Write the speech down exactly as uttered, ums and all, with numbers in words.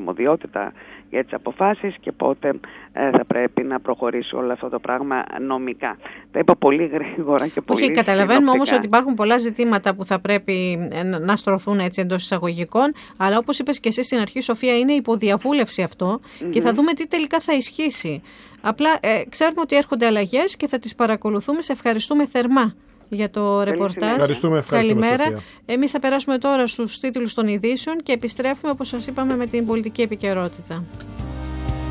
αρμοδιότητα για τις αποφάσεις και πότε ε, θα πρέπει να προχωρήσει όλο αυτό το πράγμα νομικά. Τα είπα πολύ γρήγορα και πολύ. Όχι, καταλαβαίνουμε όμως ότι υπάρχουν πολλά ζητήματα που θα πρέπει να στρωθούν έτσι εντός εισαγωγικών, αλλά όπως είπες και εσύ στην αρχή, Σοφία, είναι υποδιαβούλευση αυτό mm-hmm. και θα δούμε τι τελικά θα ισχύσει. Απλά ε, ξέρουμε ότι έρχονται αλλαγές και θα τις παρακολουθούμε. Σε ευχαριστούμε θερμά για το ρεπορτάζ. Ευχαριστούμε, ευχαριστούμε, καλημέρα. Σοφία. Εμείς θα περάσουμε τώρα στους τίτλους των ειδήσεων και επιστρέφουμε, όπως σας είπαμε, με την πολιτική επικαιρότητα.